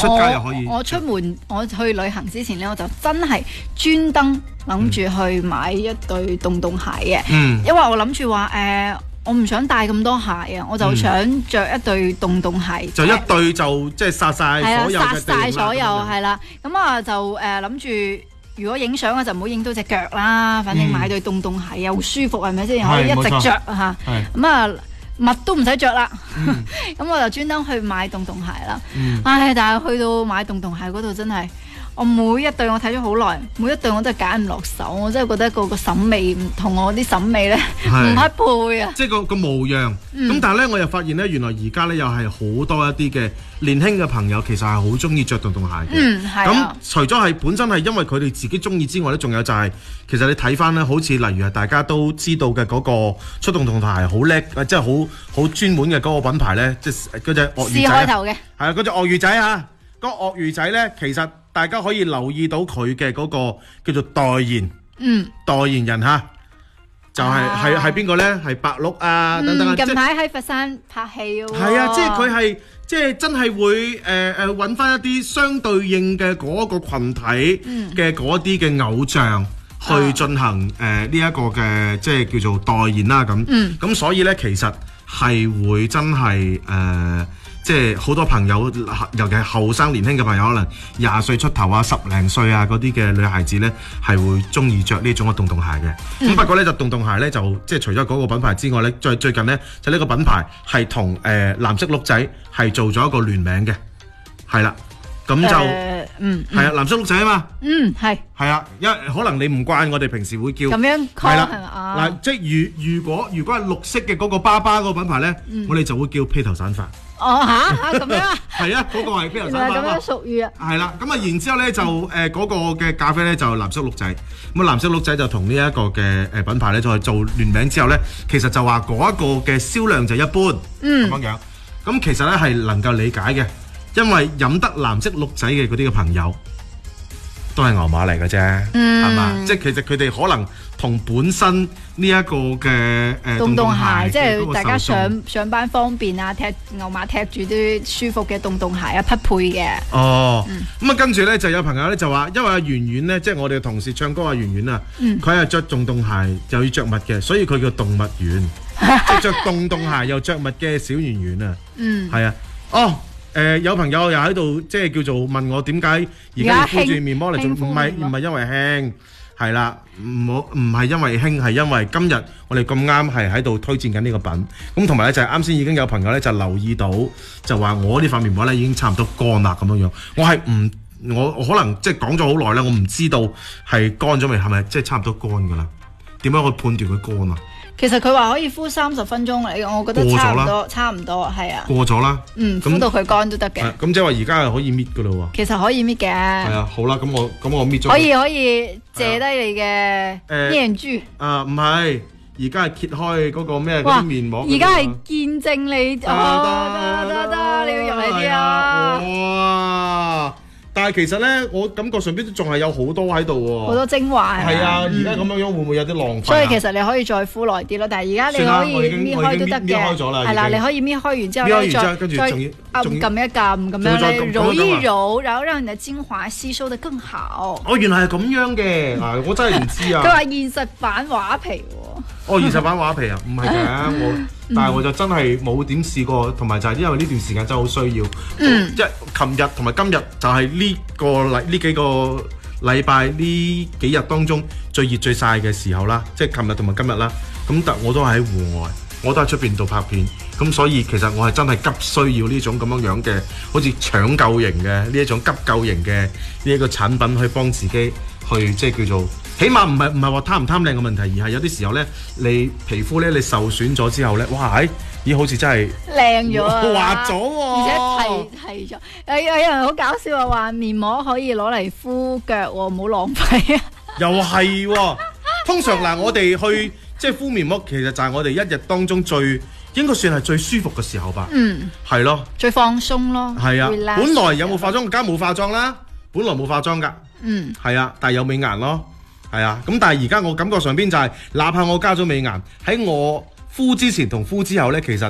出街又可以。 我出門我去旅行之前咧，我就真係專登諗住去買一對洞洞鞋嘅，因為我諗住話我唔想帶咁多鞋啊，我就想着一對洞洞鞋。 就一對就即係殺晒所有嘅地殺晒所有係啦，咁啊就諗住。如果影相我就唔好影到隻腳啦，反正買對洞洞鞋又舒服係咪先？可以一直着嚇，咁啊襪都唔使着啦。咁我就專登去買洞洞鞋啦。但係去到買洞洞鞋嗰度真係，我每一對我睇咗好耐，每一對我都係揀唔落手，我真係覺得個審美唔同我啲審美咧唔匹配啊！ 即係個模樣。咁但係咧，我又發現咧，原來而家咧又係好多一啲嘅年輕嘅朋友其實係好中意着洞洞鞋嘅。咁除咗係本身係因為佢哋自己中意之外咧，仲有就係其實你睇翻咧，好似例如係大家都知道嘅嗰個出洞洞鞋好叻，即係好專門嘅嗰個品牌咧，即係嗰隻鱷魚仔。 開頭嘅係啊，嗰隻鱷魚仔啊，嗰鱷魚仔咧，其實大家可以留意到佢嘅嗰個叫做代言，代言人嚇。就係邊個咧？係白鹿啊等等。 近排喺佛山拍戲喎。 係啊，即係佢係即係真係會揾翻一啲相對應嘅嗰個羣體嘅嗰啲嘅偶像去進行呢一個嘅即係叫做代言啦咁。咁所以咧其實係會真係即係好多朋友，尤其係後生年輕嘅朋友，可能20歲出頭啊、10零歲啊嗰啲嘅女孩子咧，係會中意着呢種嘅洞洞鞋嘅。咁不過咧就洞洞鞋咧就即係除咗嗰個品牌之外咧，最近咧就呢個品牌係同藍色鹿仔係做咗一個聯名嘅，係啦。咁就係啊，藍色鹿仔啊嘛。係啊，因為可能你唔慣我哋平時會叫咁樣 call 係咪啊？嗱，即係如果係綠色嘅嗰個巴巴嗰個品牌咧，我哋就會叫披頭散髮。 咁樣啊？ 係啊，嗰個係披頭散髮啊嘛。 咁樣俗語啊。 係啦，咁啊然之後咧就嗰個嘅咖啡咧就藍色鹿仔，咁啊藍色鹿仔就同呢一個嘅品牌咧再做聯名之後咧，其實就話嗰一個嘅銷量就一般咁樣。咁其實咧係能夠理解嘅。因為飲得藍色鹿仔嘅嗰啲嘅朋友都係牛馬嚟嘅啫，係嘛？即係其實佢哋可能同本身呢一個嘅洞洞鞋，即係大家上班方便啊，踢牛馬踢住啲舒服嘅洞洞鞋啊，匹配嘅。 咁啊跟住咧就有朋友咧就話，因為阿圓圓咧，即係我哋嘅同事唱歌阿圓圓啊，佢係着洞洞鞋又要着襪嘅，所以佢叫動物園，即係着洞洞鞋又着襪嘅小圓圓啊。係啊，有朋友又喺度即係叫做問我點解而家要敷住面膜嚟做？唔係因為興，係啦，唔係因為興，係因為今日我哋咁啱係喺度推薦緊呢個品。咁同埋咧就係啱先已經有朋友咧就留意到，就話我呢塊面膜咧已經差唔多乾啦咁樣樣。我可能即係講咗好耐啦，我唔知道係乾咗未，係咪即係差唔多乾㗎啦？點樣去判斷佢乾啊？ 其實佢話可以敷30分鐘嚟，我覺得差唔多係啊。過咗啦，敷到佢乾都得嘅。 咁即係話而家係可以搣噶咯喎。 其實可以搣嘅。係啊，好啦，咁我搣咗。 可以借低你嘅面珠。 唔係，而家係揭開嗰個咩嗰啲面膜。 而家係見證你。得，你要入嚟啲啊！ 哇！但係其實咧，我感覺上邊都仲係有好多喺度喎， 好多精華。 係啊，而家咁樣會唔會有啲浪費？ 所以其實你可以再敷耐啲咯，但係而家你可以搣開都得嘅。 搣開咗啦， 係啦，你可以搣開完之後咧，再撳一撳咁樣咧，揉一揉，然後讓你嘅精華吸收得更好。 原來係咁樣嘅，我真係唔知啊。 佢話現實版畫皮喎。 現實版畫皮啊，唔係嘅，但係我就真係冇點試過，同埋就係因為呢段時間真係好需要。即係琴日同埋今日就係呢幾個禮拜呢幾日當中最熱最曬嘅時候啦，即係琴日同埋今日啦。咁但我都係喺戶外，我都喺出邊度拍片，咁所以其實我係真係急需要呢種咁樣嘅，好似搶救型嘅呢一種急救型嘅呢一個產品去幫自己去即係叫做。起碼唔係話貪唔貪靚嘅問題，而係有啲時候咧，你皮膚咧你受損咗之後咧，哇咦好似真係靚咗啊， 滑咗喎， 而且提咗。有人好搞笑啊，話面膜可以攞嚟敷腳喎，唔好浪費啊。 又係喎，通常嗱我哋去即係敷面膜，其實就係我哋一日當中應該算係最舒服嘅時候吧。係咯， 最放鬆咯。係啊， 本來有冇化妝？梗係冇化妝啦，本來冇化妝㗎。係啊，但係有美顏咯。係啊，咁但係而家我感覺上邊就係，哪怕我加咗美顏，喺我敷之前同敷之後呢，其實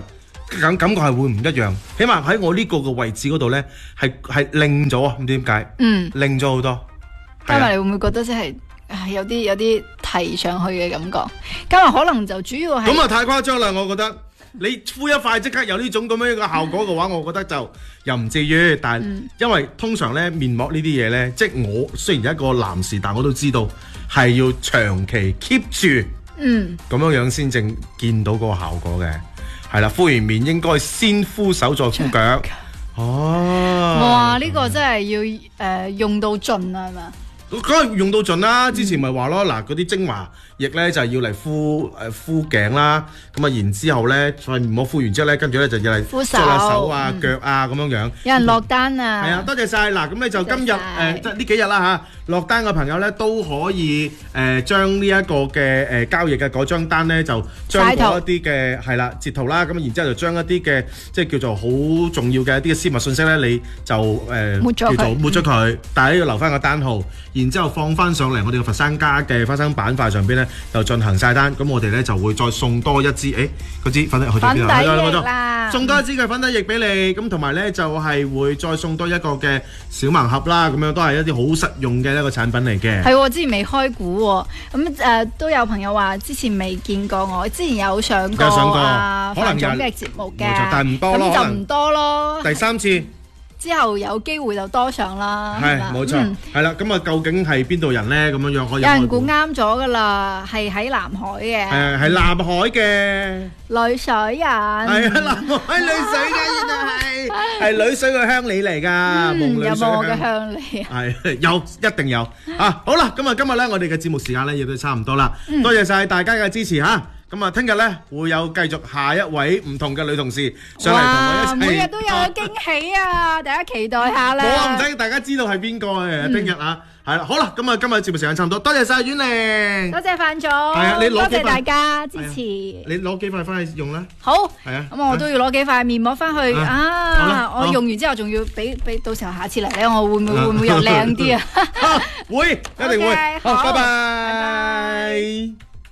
感覺係會唔一樣。起碼喺我呢個嘅位置嗰度咧，係靚咗啊！唔知點解，靚咗好多。 加埋你會唔會覺得即係有啲提上去嘅感覺？加埋可能就主要係咁啊，太誇張啦！我覺得你敷一塊即刻有呢種咁樣嘅效果嘅話，我覺得就又唔至於。但係因為通常咧面膜呢啲嘢咧，即係我雖然一個男士，但我都知道係要長期 keep 住，咁樣先正見到嗰個效果嘅。係啦，敷完面應該先敷手再敷腳。哦， 哇！呢個真係要用到盡啊，係嘛？ 梗係用到盡啦！之前咪話咯，嗱嗰啲精華液咧就係要嚟敷頸啦，咁啊然之後咧塊面膜敷完之後咧，跟住咧就要嚟敷手啊、腳啊咁樣樣。 有人落單啊！ 係啊，多謝晒！嗱，咁咧就今日即係呢幾日啦嚇，落單嘅朋友咧都可以將呢一個嘅交易嘅嗰張單咧就將嗰一啲嘅係啦截圖啦，咁然之後就將一啲嘅即係叫做好重要嘅一啲嘅私密信息咧，你就抹咗佢，但係都要留翻個單號。然之後放翻上嚟我哋嘅佛山家嘅花生板塊上邊咧，就進行晒單。咁我哋咧就會再送多一支，嗰支粉底去咗邊啊？送多一支嘅粉底液俾你。咁同埋咧就係會再送多一個嘅小盲盒啦。咁樣都係一啲好實用嘅一個產品嚟嘅。 係，之前未開估喎。咁都有朋友話之前未見過我，之前有上過可能有嘅節目嘅， 但係唔多咯， 咁就唔多咯。 第3次。 之後有機會就多上啦， 係冇錯，係啦。咁啊，究竟係邊度人咧？咁樣樣可以有人估啱咗噶啦，係喺南海嘅。 係南海嘅女水人。係啊，南海女水嘅，原來係女水嘅鄉里嚟㗎。 有冇我嘅鄉里啊？ 係有，一定有啊！好啦，咁啊，今日咧我哋嘅節目時間咧亦都差唔多啦。多謝晒大家嘅支持嚇。咁啊，聽日咧會有繼續下一位唔同嘅女同事上嚟同我一齊。 每日都有驚喜啊！大家期待下啦。 冇啊，唔使大家知道係邊個嘅。聽日啊，係啦，好啦，咁啊，今日節目時間差唔多，多謝晒婉玲， 多謝范總， 係啊，你攞多謝大家支持。 你攞幾塊翻去用啦。 好， 係啊， 咁我都要攞幾塊面膜翻去啊！我用完之後仲要俾到時候下次嚟咧，我會唔會又靚啲啊？ 會，一定會。好，拜拜。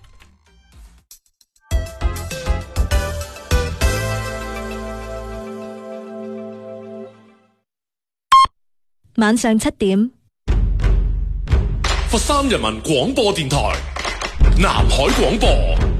晚上7點， 佛山人民廣播電台南海廣播。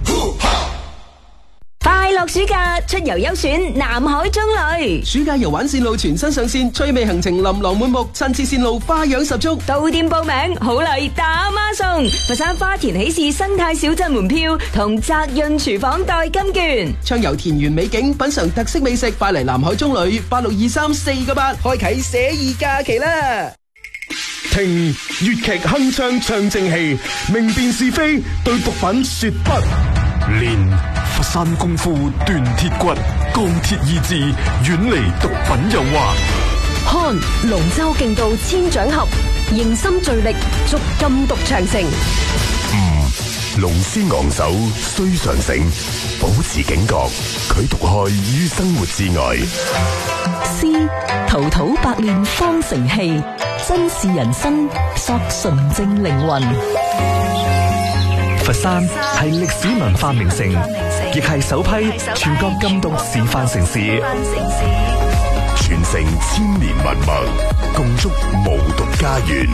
快樂暑假出遊優選南海中旅， 暑假遊玩線路全新上線，趣味行程琳琅滿目，親切線路花樣十足。 到店報名，好禮打孖送，佛山花田喜事生態小鎮門票同澤潤廚房代金券， 暢遊田園美景，品嘗特色美食，快嚟南海中旅8623-498，開啟寫意假期啦！ 聽粵劇鏗鏘唱正氣，明辨是非，對毒品說不。練佛山功夫鍛鐵骨，鋼鐵意志遠離毒品誘惑。 看龍舟競渡千掌合，凝心聚力捉禁毒長城。 龍師昂首須上醒，保持警覺，拒毒害於生活之外。 詩滔滔百煉方成器，真是人生索純正靈魂。 佛山係歷史文化名城，亦係首批全國禁毒示範城市， 傳承千年文脈，共築無毒家園。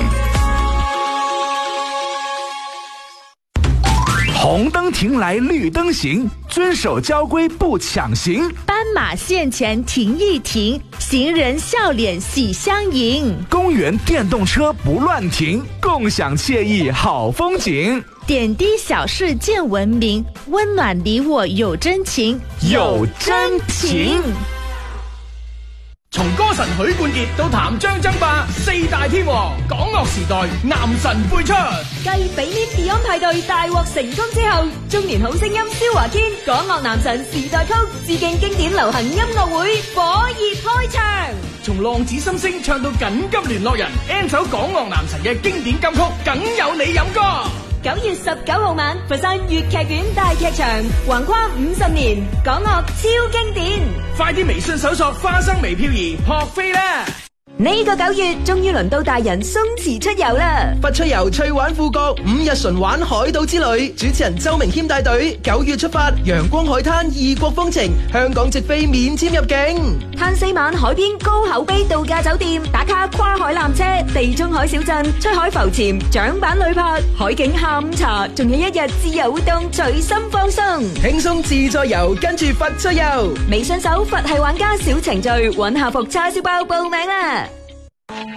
紅燈停來綠燈行，遵守交規不搶行。 斑馬線前停一停，行人笑臉喜相迎。 公園電動車不亂停，共享愜意好風景。 點滴小事見文明，溫暖你我有真情， 有真情。 從歌神許冠傑到譚張爭霸四大天王，港樂時代男神輩出。 繼比面 Beyond 派對大獲成功之後，中年好聲音蕭華堅港樂男神時代曲致敬經典流行音樂會火熱開場。 從浪子心聲唱到緊急聯絡人 ，N 首港樂男神嘅經典金曲，梗有你飲歌。 9月19號晚，佛山粵劇院大劇場，橫跨50年，港樂超經典。 快啲微信搜索花生微漂兒撲飛啦！ 呢個9月終於輪到大人鬆弛出遊啦！ 佛出遊趣玩富國5日純玩海島之旅，主持人周明謙帶隊9月出發，陽光海灘異國風情，香港直飛免簽入境， 攤4晚海邊高口碑度假酒店，打卡跨海纜車、地中海小鎮、出海浮潛、槳板旅拍、海景下午茶，仲有1日自由活動，隨心放鬆， 輕鬆自在遊，跟住佛出遊。 微信搜佛系玩家小程序，揾下服叉燒包報名啦！